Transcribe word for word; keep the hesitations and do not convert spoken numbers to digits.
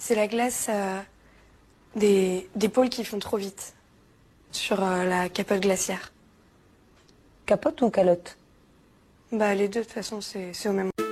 C'est la glace euh, des, des pôles qui font trop vite sur euh, la capote glaciaire. Capote ou calotte? Bah les deux, de toute façon, c'est c'est au même.